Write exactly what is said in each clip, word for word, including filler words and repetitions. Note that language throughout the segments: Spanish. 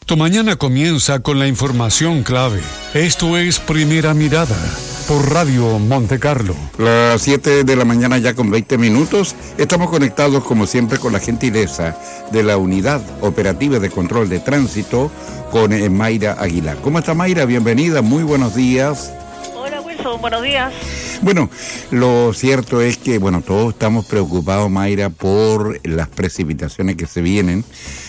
Tu mañana comienza con la información clave. Esto es Primera Mirada por Radio Monte Carlo. Las siete de la mañana ya con veinte minutos. Estamos conectados como siempre con la gentileza de la Unidad Operativa de Control de Tránsito con eh, Mayra Aguilar. ¿Cómo está, Mayra? Bienvenida, muy buenos días. Hola, Wilson, buenos días. Bueno, lo cierto es que, bueno, todos estamos preocupados, Mayra, por las precipitaciones que se vienen,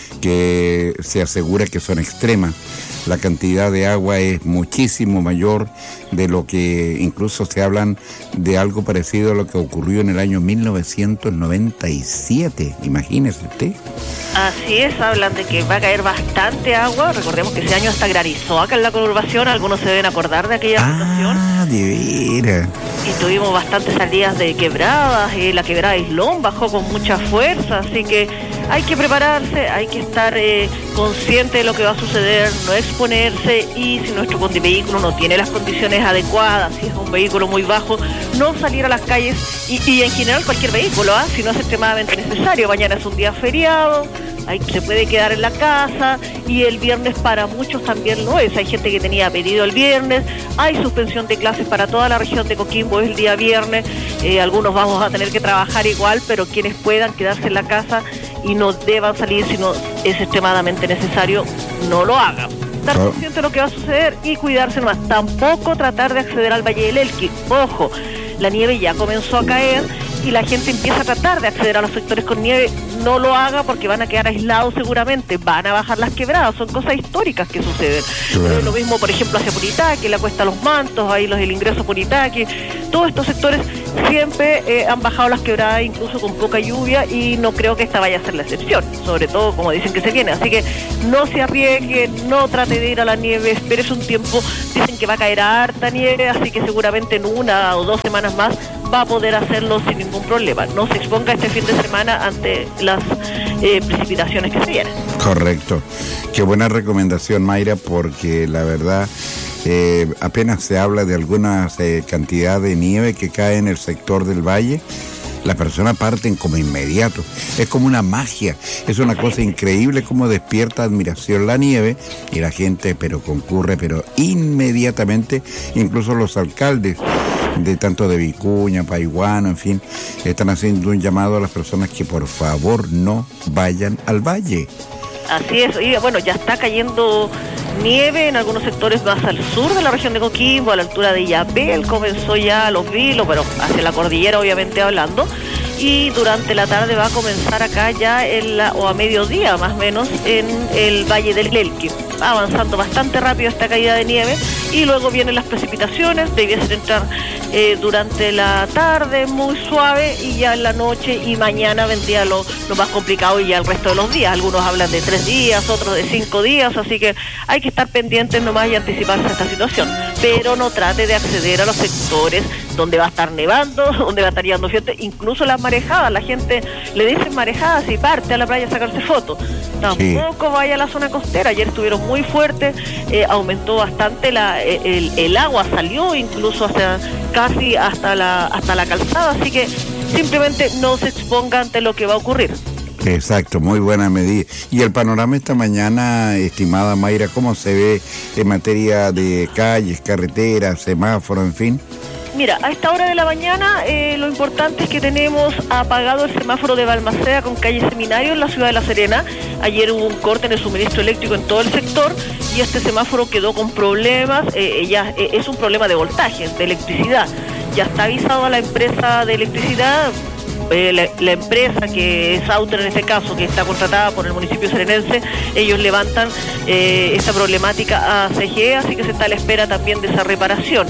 que se asegura que son extremas. La cantidad de agua es muchísimo mayor de lo que incluso se hablan de algo parecido a lo que ocurrió en el año mil novecientos noventa y siete. Imagínese usted. Así es, hablan de que va a caer bastante agua. Recordemos que ese año hasta granizó acá en la conurbación. Algunos se deben acordar de aquella situación. Ah, de veras. Y tuvimos bastantes salidas de quebradas. Eh, la quebrada Islón bajó con mucha fuerza. Así que hay que prepararse, hay que estar eh, consciente de lo que va a suceder, no exponerse, y si nuestro vehículo no tiene las condiciones adecuadas, si es un vehículo muy bajo, no salir a las calles y, y en general cualquier vehículo, ¿eh? si no es extremadamente necesario. Mañana es un día feriado, hay, se puede quedar en la casa, y el viernes para muchos también lo es. Hay gente que tenía pedido el viernes, hay suspensión de clases para toda la región de Coquimbo el día viernes, eh, algunos vamos a tener que trabajar igual, pero quienes puedan quedarse en la casa y no deban salir si no es extremadamente necesario, no lo hagan. Estar Claro. consciente de lo que va a suceder y cuidarse más. Tampoco tratar de acceder al Valle del Elqui. Ojo, la nieve ya comenzó a caer y la gente empieza a tratar de acceder a los sectores con nieve. No lo haga porque van a quedar aislados seguramente, van a bajar las quebradas, son cosas históricas que suceden. Claro. Eh, lo mismo, por ejemplo, hacia Puritaque, la Cuesta Los Mantos, ahí los del ingreso a Puritaque, todos estos sectores siempre eh, han bajado las quebradas, incluso con poca lluvia, y no creo que esta vaya a ser la excepción, sobre todo como dicen que se viene. Así que no se arriesgue, no trate de ir a la nieve, espérese un tiempo. Dicen que va a caer harta nieve, así que seguramente en una o dos semanas más va a poder hacerlo sin ningún problema. No se exponga este fin de semana ante las eh, precipitaciones que se vienen. Correcto. Qué buena recomendación, Mayra, porque la verdad eh, apenas se habla de alguna eh, cantidad de nieve que cae en el sector del valle, las personas parten como inmediato. Es como una magia, es una cosa increíble como despierta admiración la nieve, y la gente pero concurre pero inmediatamente. Incluso los alcaldes de tanto de Vicuña, Paiguano, en fin, están haciendo un llamado a las personas que por favor no vayan al valle. Así es, y bueno, ya está cayendo nieve en algunos sectores más al sur de la región de Coquimbo, a la altura de Yapel, comenzó ya Los Vilos, pero hacia la cordillera obviamente hablando, y durante la tarde va a comenzar acá ya, en la, o a mediodía más o menos, en el Valle del Elqui. Va avanzando bastante rápido esta caída de nieve, y luego vienen las precipitaciones, debiesen entrar eh, durante la tarde muy suave, y ya en la noche y mañana vendría lo, lo más complicado, y ya el resto de los días. Algunos hablan de tres días, otros de cinco días, así que hay que estar pendientes nomás y anticiparse a esta situación. Pero no trate de acceder a los sectores donde va a estar nevando, donde va a estar llegando gente, incluso las marejadas. La gente le dicen marejadas y parte a la playa a sacarse fotos. Tampoco sí. Vaya a la zona costera. Ayer estuvieron muy fuertes, eh, aumentó bastante la, el, el agua, salió incluso hasta casi hasta la hasta la calzada, así que simplemente no se exponga ante lo que va a ocurrir. Exacto, muy buena medida. Y el panorama esta mañana, estimada Mayra, ¿cómo se ve en materia de calles, carreteras, semáforos, en fin? Mira, a esta hora de la mañana eh, lo importante es que tenemos apagado el semáforo de Balmaceda con calle Seminario en la ciudad de La Serena. Ayer hubo un corte en el suministro eléctrico en todo el sector y este semáforo quedó con problemas. Eh, ya, eh, es un problema de voltaje, de electricidad. Ya está avisado a la empresa de electricidad. Eh, la, la empresa que es Auter en este caso, que está contratada por el municipio serenense, ellos levantan eh, esta problemática a C G E, así que se está a la espera también de esa reparación.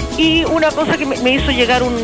Y una cosa que me, me hizo llegar un,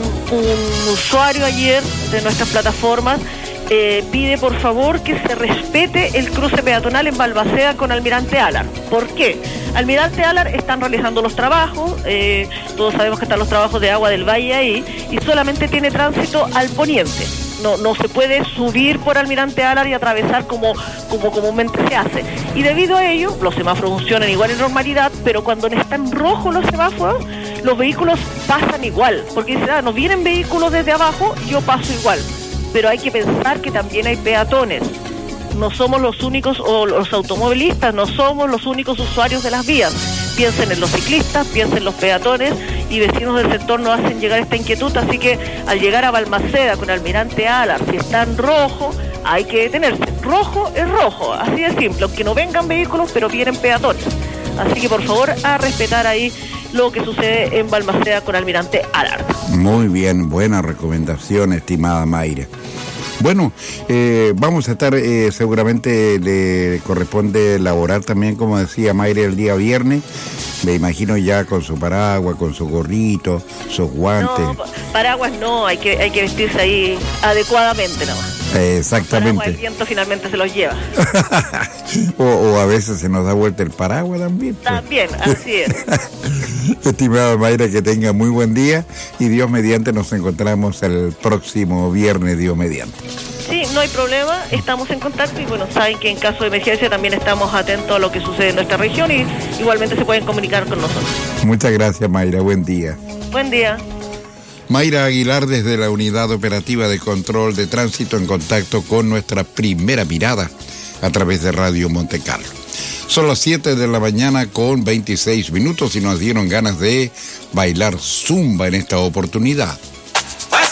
un usuario ayer de nuestras plataformas, eh, pide por favor que se respete el cruce peatonal en Balmaceda con Almirante Alar. ¿Por qué? Almirante Alar están realizando los trabajos, eh, todos sabemos que están los trabajos de agua del valle ahí, y solamente tiene tránsito al poniente. No, no se puede subir por Almirante Alar y atravesar como, como comúnmente se hace. Y debido a ello, los semáforos funcionan igual en normalidad, pero cuando están rojos los semáforos, los vehículos pasan igual. Porque dice, ah, no vienen vehículos desde abajo, yo paso igual. Pero hay que pensar que también hay peatones. no somos los únicos, o los automovilistas, no somos los únicos usuarios de las vías. Piensen en los ciclistas, piensen en los peatones, y vecinos del sector nos hacen llegar esta inquietud, así que al llegar a Balmaceda con Almirante Alar, si está en rojo, hay que detenerse. Rojo es rojo, así de simple, aunque no vengan vehículos, pero vienen peatones. Así que por favor a respetar ahí lo que sucede en Balmaceda con Almirante Alar. Muy bien, buena recomendación, estimada Mayra. Bueno, eh, vamos a estar, eh, seguramente le corresponde elaborar también, como decía Mayra, el día viernes. Me imagino ya con su paraguas, con su gorrito, sus guantes. No, paraguas no, hay que hay que vestirse ahí adecuadamente nomás. Eh, exactamente. Paraguas, el viento finalmente se los lleva. o, o a veces se nos da vuelta el paraguas también. Pues. También, así es. Estimada Mayra, que tenga muy buen día y Dios mediante nos encontramos el próximo viernes, Dios mediante. Sí, no hay problema, estamos en contacto y bueno, saben que en caso de emergencia también estamos atentos a lo que sucede en nuestra región y igualmente se pueden comunicar con nosotros. Muchas gracias, Mayra, buen día. Buen día. Mayra Aguilar desde la Unidad Operativa de Control de Tránsito en contacto con nuestra primera mirada a través de Radio Monte Carlo. Son las siete de la mañana con veintiséis minutos y nos dieron ganas de bailar zumba en esta oportunidad.